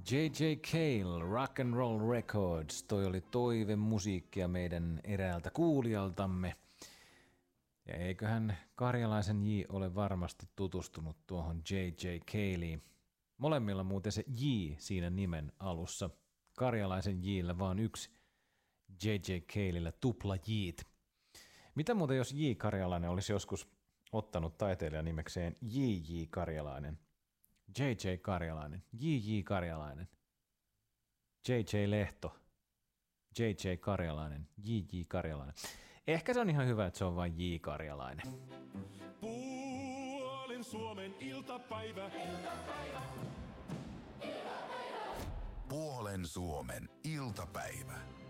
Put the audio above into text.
J.J. Cale, Rock and Roll Records, toi oli toivemusiikkia meidän eräältä kuulijaltamme. Ja eiköhän Karjalaisen J ole varmasti tutustunut tuohon J.J. Caleen. Molemmilla muuten se J siinä nimen alussa. Karjalaisen J:llä vaan yksi, J.J. Caleillä tupla J:t. Mitä muuten jos J. Karjalainen olisi joskus ottanut taiteilijan nimekseen J.J. Karjalainen? J.J. Karjalainen, J.J. Karjalainen, J.J. Lehto, J.J. Karjalainen, J.J. Karjalainen. Ehkä se on ihan hyvä, että se on vain J. Karjalainen. Puolen Suomen iltapäivä. Puolen Suomen iltapäivä.